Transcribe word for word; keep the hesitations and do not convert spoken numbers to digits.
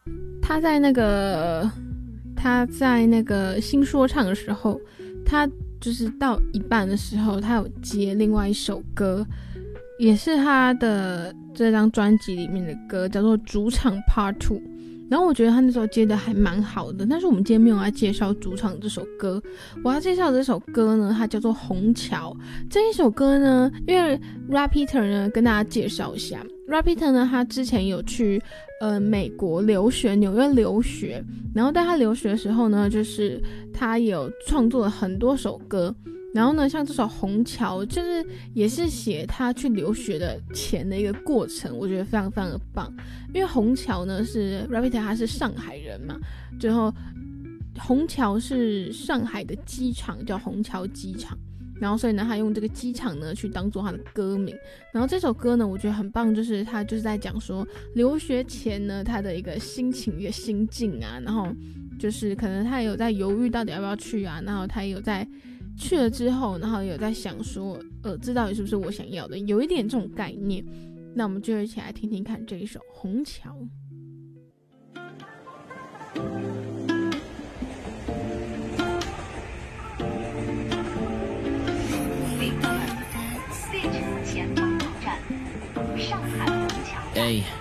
他在那个他在那个新说唱的时候，他就是到一半的时候，他有接另外一首歌，也是他的这张专辑里面的歌，叫做《主场 Part Two》。然后我觉得他那时候接的还蛮好的，但是我们今天没有来介绍主场这首歌，我要介绍的这首歌呢，它叫做《虹桥》。这一首歌呢，因为 Rapiter 呢，跟大家介绍一下 ，Rapiter 呢，他之前有去呃美国留学，纽约留学，然后在他留学的时候呢，就是他有创作了很多首歌。然后呢，像这首《虹桥》，就是也是写他去留学的前的一个过程，我觉得非常非常的棒。因为虹桥呢是 Rapiter 他是上海人嘛，最后虹桥是上海的机场，叫虹桥机场。然后所以呢，他用这个机场呢去当做他的歌名。然后这首歌呢，我觉得很棒，就是他就是在讲说留学前呢他的一个心情、一个心境啊，然后就是可能他也有在犹豫到底要不要去啊，然后他也有在。去了之后，然后有在想说，呃，这到底是不是我想要的？有一点这种概念。那我们就一起来听听看这一首《虹桥》。 列车前方到站，上海虹桥站。